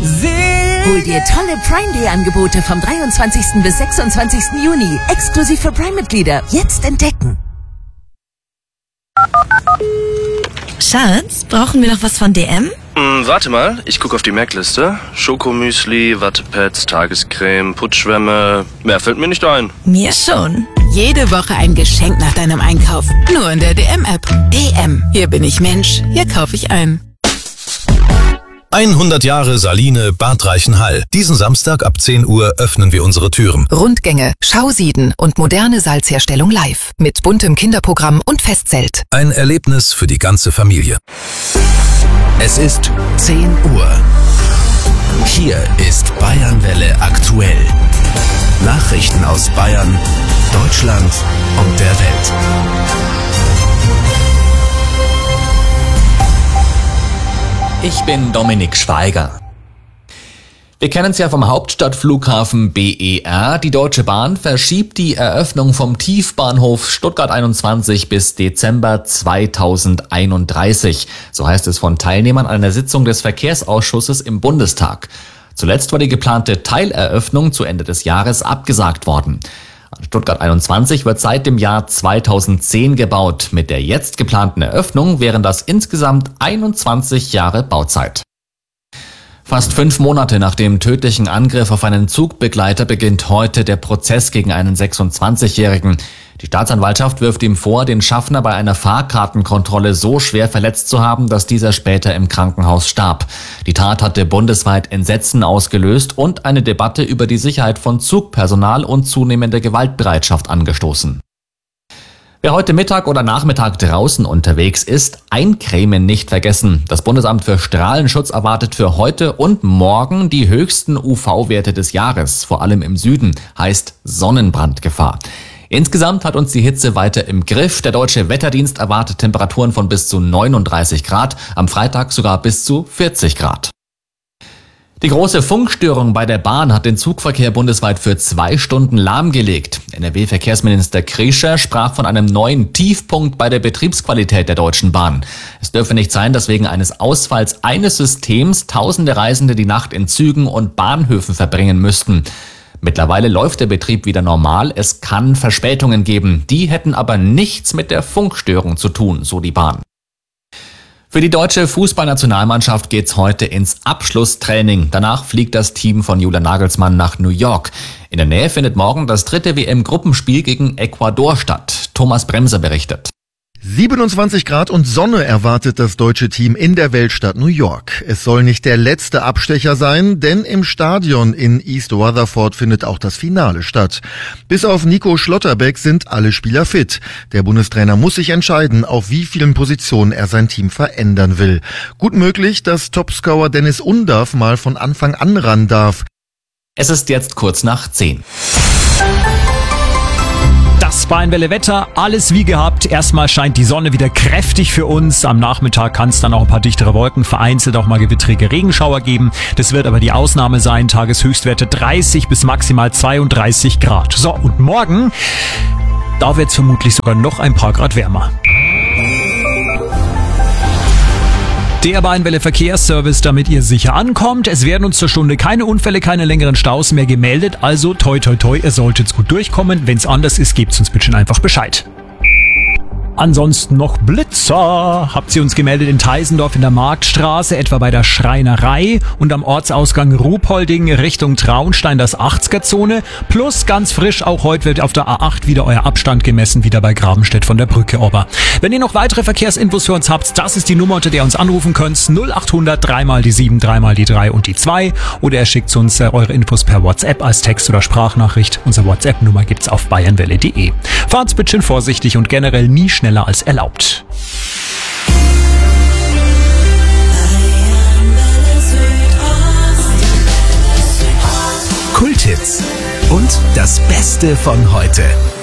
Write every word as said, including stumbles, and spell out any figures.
Hol dir tolle Prime Day Angebote vom dreiundzwanzigsten bis sechsundzwanzigsten Juni. Exklusiv für Prime-Mitglieder. Jetzt entdecken. Schatz, brauchen wir noch was von D M? Hm, warte mal, ich gucke auf die Merkliste. Schokomüsli, Wattepads, Tagescreme, Putzschwämme. Mehr fällt mir nicht ein. Mir schon. Jede Woche ein Geschenk nach deinem Einkauf. Nur in der D M-App. D M. Hier bin ich Mensch. Hier kaufe ich ein. hundert Jahre Saline Bad Reichenhall. Diesen Samstag ab zehn Uhr öffnen wir unsere Türen. Rundgänge, Schausieden und moderne Salzherstellung live. Mit buntem Kinderprogramm und Festzelt. Ein Erlebnis für die ganze Familie. Es ist zehn Uhr. Hier ist Bayernwelle aktuell. Nachrichten aus Bayern, Deutschland und der Welt. Ich bin Dominik Schweiger. Wir kennen es ja vom Hauptstadtflughafen B E R. Die Deutsche Bahn verschiebt die Eröffnung vom Tiefbahnhof Stuttgart einundzwanzig bis Dezember zweitausendeinunddreißig. So heißt es von Teilnehmern einer Sitzung des Verkehrsausschusses im Bundestag. Zuletzt war die geplante Teileröffnung zu Ende des Jahres abgesagt worden. Stuttgart einundzwanzig wird seit dem Jahr zweitausendzehn gebaut. Mit der jetzt geplanten Eröffnung wären das insgesamt einundzwanzig Jahre Bauzeit. Fast fünf Monate nach dem tödlichen Angriff auf einen Zugbegleiter beginnt heute der Prozess gegen einen sechsundzwanzigjährigen. Die Staatsanwaltschaft wirft ihm vor, den Schaffner bei einer Fahrkartenkontrolle so schwer verletzt zu haben, dass dieser später im Krankenhaus starb. Die Tat hatte bundesweit Entsetzen ausgelöst und eine Debatte über die Sicherheit von Zugpersonal und zunehmende Gewaltbereitschaft angestoßen. Wer heute Mittag oder Nachmittag draußen unterwegs ist, eincremen nicht vergessen. Das Bundesamt für Strahlenschutz erwartet für heute und morgen die höchsten U V-Werte des Jahres, vor allem im Süden, heißt Sonnenbrandgefahr. Insgesamt hat uns die Hitze weiter im Griff. Der Deutsche Wetterdienst erwartet Temperaturen von bis zu neununddreißig Grad, am Freitag sogar bis zu vierzig Grad. Die große Funkstörung bei der Bahn hat den Zugverkehr bundesweit für zwei Stunden lahmgelegt. N R W-Verkehrsminister Kriescher sprach von einem neuen Tiefpunkt bei der Betriebsqualität der Deutschen Bahn. Es dürfe nicht sein, dass wegen eines Ausfalls eines Systems tausende Reisende die Nacht in Zügen und Bahnhöfen verbringen müssten. Mittlerweile läuft der Betrieb wieder normal, es kann Verspätungen geben. Die hätten aber nichts mit der Funkstörung zu tun, so die Bahn. Für die deutsche Fußballnationalmannschaft geht's heute ins Abschlusstraining. Danach fliegt das Team von Julian Nagelsmann nach New York. In der Nähe findet morgen das dritte W M-Gruppenspiel gegen Ecuador statt. Thomas Bremser berichtet. siebenundzwanzig Grad und Sonne erwartet das deutsche Team in der Weltstadt New York. Es soll nicht der letzte Abstecher sein, denn im Stadion in East Rutherford findet auch das Finale statt. Bis auf Nico Schlotterbeck sind alle Spieler fit. Der Bundestrainer muss sich entscheiden, auf wie vielen Positionen er sein Team verändern will. Gut möglich, dass Topscorer Dennis Undav mal von Anfang an ran darf. Es ist jetzt kurz nach zehn. Das Bayernwelle Wetter, alles wie gehabt. Erstmal scheint die Sonne wieder kräftig für uns. Am Nachmittag kann es dann auch ein paar dichtere Wolken, vereinzelt auch mal gewittrige Regenschauer geben. Das wird aber die Ausnahme sein. Tageshöchstwerte dreißig bis maximal zweiunddreißig Grad. So, und morgen, da wird es vermutlich sogar noch ein paar Grad wärmer. Der Bayernwelle Verkehrsservice, damit ihr sicher ankommt. Es werden uns zur Stunde keine Unfälle, keine längeren Staus mehr gemeldet. Also toi toi toi, ihr solltet gut durchkommen. Wenn es anders ist, gebt uns bitte einfach Bescheid. Ansonsten noch Blitzer. Habt ihr uns gemeldet in Teisendorf in der Marktstraße, etwa bei der Schreinerei und am Ortsausgang Ruhpolding Richtung Traunstein, das achtziger-Zone. Plus ganz frisch, auch heute wird auf der A acht wieder euer Abstand gemessen, wieder bei Grabenstedt von der Brücke ober. Wenn ihr noch weitere Verkehrsinfos für uns habt, das ist die Nummer, unter der ihr uns anrufen könnt. null achthundert drei mal die sieben, drei mal die drei und die zwei. Oder ihr schickt uns äh, eure Infos per WhatsApp als Text- oder Sprachnachricht. Unsere WhatsApp-Nummer gibt's auf bayernwelle punkt de. Fahrt's bitte schön vorsichtig und generell nie schnell schneller als erlaubt. Kulthits und das Beste von heute.